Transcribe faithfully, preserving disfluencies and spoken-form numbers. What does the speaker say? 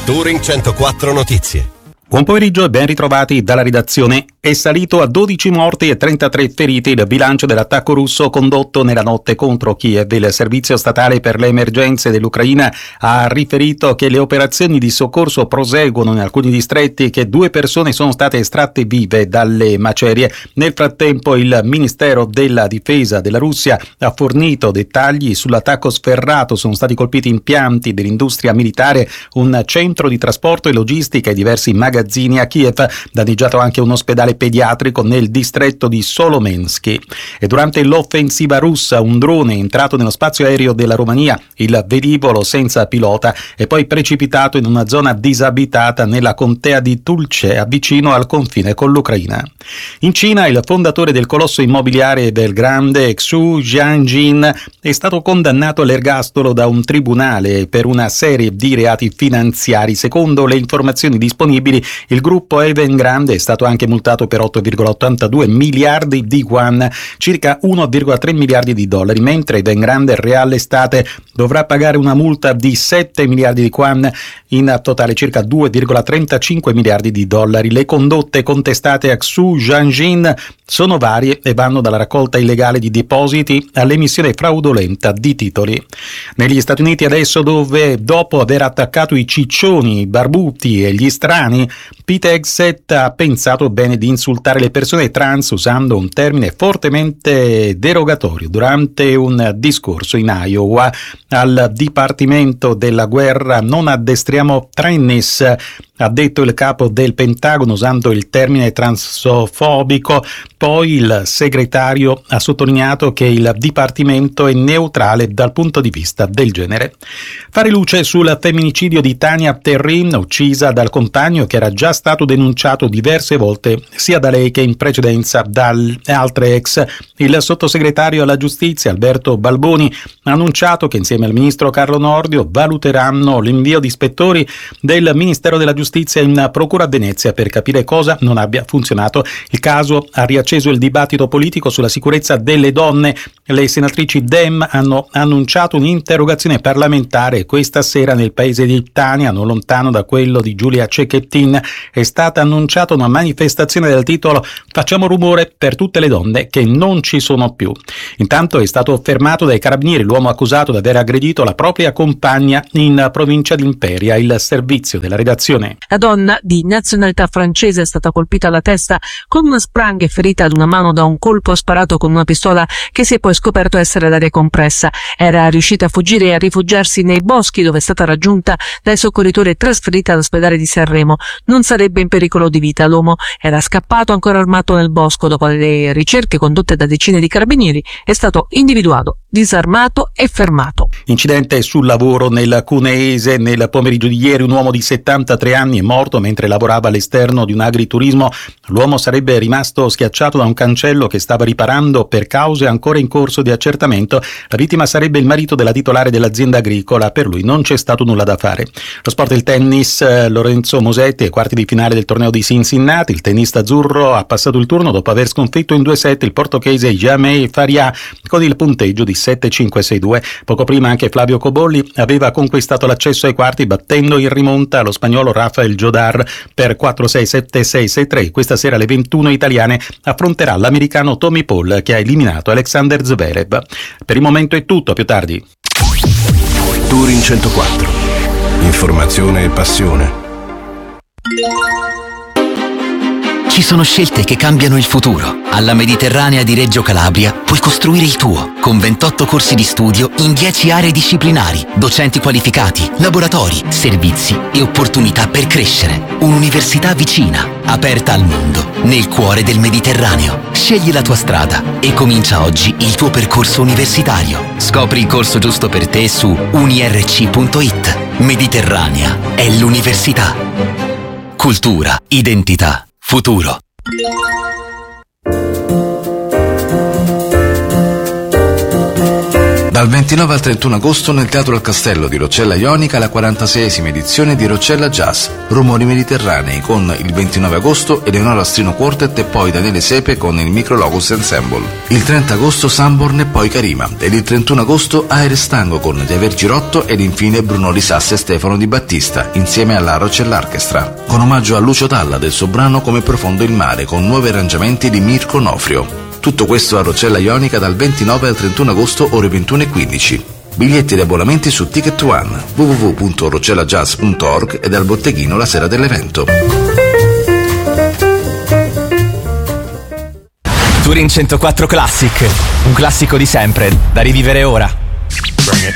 Touring centoquattro Notizie. Buon pomeriggio e ben ritrovati dalla redazione. È salito a dodici morti e trentatré feriti il bilancio dell'attacco russo condotto nella notte contro Kiev. Il Servizio Statale per le Emergenze dell'Ucraina ha riferito che le operazioni di soccorso proseguono in alcuni distretti e che due persone sono state estratte vive dalle macerie. Nel frattempo il Ministero della Difesa della Russia ha fornito dettagli sull'attacco sferrato. Sono stati colpiti impianti dell'industria militare, un centro di trasporto e logistica e diversi magazzini a Kiev, danneggiato anche un ospedale pediatrico nel distretto di Solomensky. E durante l'offensiva russa un drone è entrato nello spazio aereo della Romania, il velivolo senza pilota è poi precipitato in una zona disabitata nella contea di Tulce, vicino al confine con l'Ucraina. In Cina il fondatore del colosso immobiliare Evergrande, Xu Jianjin, è stato condannato all'ergastolo da un tribunale per una serie di reati finanziari. Secondo le informazioni disponibili, il gruppo Evergrande è stato anche multato per otto virgola ottantadue miliardi di yuan, circa uno virgola tre miliardi di dollari, mentre Evergrande Real Estate dovrà pagare una multa di sette miliardi di yuan, in totale circa due virgola trentacinque miliardi di dollari. Le condotte contestate a Xu Jianjin sono varie e vanno dalla raccolta illegale di depositi all'emissione fraudolenta di titoli. Negli Stati Uniti adesso, dove dopo aver attaccato i ciccioni, i barbuti e gli strani, Pete Hegseth ha pensato bene di insultare le persone trans usando un termine fortemente derogatorio durante un discorso in Iowa al Dipartimento della Guerra. Non addestriamo trainees, ha detto il capo del Pentagono usando il termine transofobico. Poi il segretario ha sottolineato che il Dipartimento è neutrale dal punto di vista del genere. Fare luce sul femminicidio di Tania Terrin, uccisa dal compagno che era già stato denunciato diverse volte sia da lei che in precedenza da altre ex. Il sottosegretario alla giustizia Alberto Balboni ha annunciato che insieme al ministro Carlo Nordio valuteranno l'invio di ispettori del Ministero della Giustizia in procura a Venezia per capire cosa non abbia funzionato. Il caso ha riacceso il dibattito politico sulla sicurezza delle donne. Le senatrici Dem hanno annunciato un'interrogazione parlamentare questa sera nel paese di Tania, non lontano da quello di Giulia Cecchettin. È stata annunciata una manifestazione del titolo "Facciamo rumore per tutte le donne che non ci sono più". Intanto è stato fermato dai carabinieri l'uomo accusato di aver aggredito la propria compagna in provincia di Imperia. Il servizio della redazione. La donna di nazionalità francese è stata colpita alla testa con una spranga e ferita ad una mano da un colpo sparato con una pistola che si è poi scoperto essere d'aria compressa. Era riuscita a fuggire e a rifugiarsi nei boschi, dove è stata raggiunta dai soccorritori e trasferita all'ospedale di Sanremo. Non sarebbe in pericolo di vita. L'uomo era scappato ancora armato nel bosco. Dopo le ricerche condotte da decine di carabinieri è stato individuato, disarmato e fermato. Incidente sul lavoro nel Cuneese. Nel pomeriggio di ieri un uomo di settantatré anni è morto mentre lavorava all'esterno di un agriturismo. L'uomo sarebbe rimasto schiacciato da un cancello che stava riparando per cause ancora in corso di accertamento. La vittima sarebbe il marito della titolare dell'azienda agricola. Per lui non c'è stato nulla da fare. Lo sport del tennis. Lorenzo Musetti ai quarti di finale del torneo di Cincinnati. Il tennista azzurro ha passato il turno dopo aver sconfitto in due set il portoghese Jamel Faria con il punteggio di sette cinque sei due. Poco prima anche Flavio Cobolli aveva conquistato l'accesso ai quarti battendo in rimonta lo spagnolo Rafael Jodar per quattro sei sette sei sei tre. Questa sera alle ventuno italiane affronterà l'americano Tommy Paul che ha eliminato Alexander Zverev. Per il momento è tutto, a più tardi. Touring centoquattro. Informazione e passione. Ci sono scelte che cambiano il futuro. Alla Mediterranea di Reggio Calabria puoi costruire il tuo, con ventotto corsi di studio in dieci aree disciplinari, docenti qualificati, laboratori, servizi e opportunità per crescere. Un'università vicina, aperta al mondo, nel cuore del Mediterraneo. Scegli la tua strada e comincia oggi il tuo percorso universitario. Scopri il corso giusto per te su unirc punto it. Mediterranea è l'università. Cultura, identità, futuro. Dal ventinove al trentuno agosto nel Teatro al Castello di Roccella Ionica la quarantaseiesima edizione di Roccella Jazz, Rumori Mediterranei, con il ventinove agosto Eleonora Strino Quartet e poi Daniele Sepe con il Micrologos Ensemble. Il trenta agosto Sanborn e poi Karima, ed il trentuno agosto Aires Tango con Javier Girotto ed infine Bruno Risassa e Stefano Di Battista insieme alla Roccella Orchestra, con omaggio a Lucio Dalla del suo brano Come profondo il mare con nuovi arrangiamenti di Mirko Nofrio. Tutto questo a Roccella Ionica dal ventinove al trentuno agosto ore ventuno e quindici. Biglietti ed abbonamenti su Ticket One, w w w punto roccellajazz punto org e dal botteghino la sera dell'evento. Touring centoquattro Classic, un classico di sempre, da rivivere ora.